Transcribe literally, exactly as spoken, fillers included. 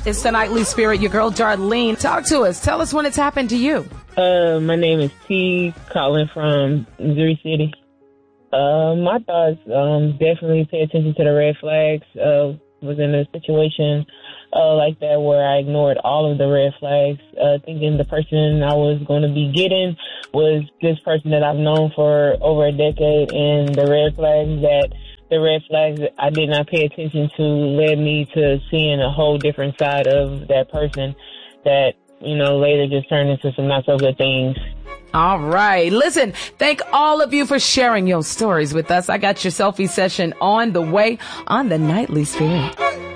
It's the Nightly Spirit, your girl Darlene. Talk to us. Tell us when it's happened to you. Uh, my name is T, calling from Missouri City. Uh, my thoughts, um, definitely pay attention to the red flags. Uh, was in a situation uh, like that where I ignored all of the red flags, uh, thinking the person I was going to be getting was this person that I've known for over a decade, and the red flags that the red flags that I did not pay attention to led me to seeing a whole different side of that person that, you know, later just turned into some not so good things. All right. Listen, thank all of you for sharing your stories with us. I got your selfie session on the way on the Nightly Spirit.